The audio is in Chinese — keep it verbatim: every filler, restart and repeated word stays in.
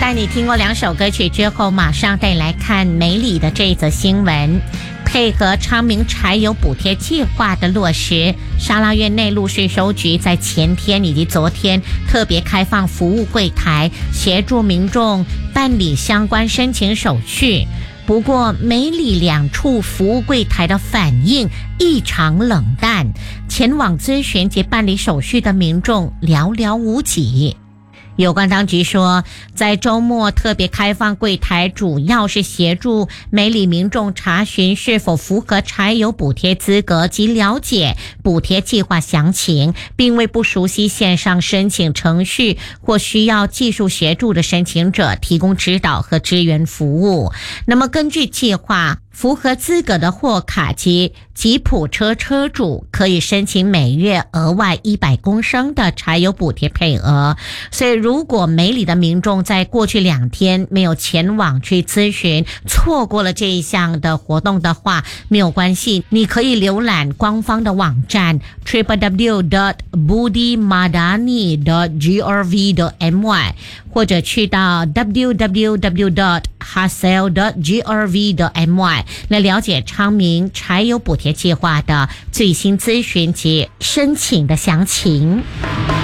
在你听过两首歌曲之后，马上带你来看梅里的这一则新闻。配合昌明柴油补贴计划的落实，沙拉越内陆税收局在前天以及昨天特别开放服务柜台，协助民众办理相关申请手续。不过梅里两处服务柜台的反应异常冷淡，前往咨询及办理手续的民众寥寥无几。有关当局说，在周末特别开放柜台，主要是协助梅里民众查询是否符合柴油补贴资格及了解补贴计划详情，并为不熟悉线上申请程序或需要技术协助的申请者提供指导和支援服务。那么根据计划，符合资格的货卡及吉普车车主可以申请每月额外一百公升的柴油补贴配额。所以如果梅里的民众在过去两天没有前往去咨询，错过了这一项的活动的话，没有关系，你可以浏览官方的网站 double-u double-u double-u dot budi madani dot gov dot my 或者去到 double-u double-u double-u dot hasel dot gov dot my 来了解昌明柴油补贴计划的最新咨询及申请的详情。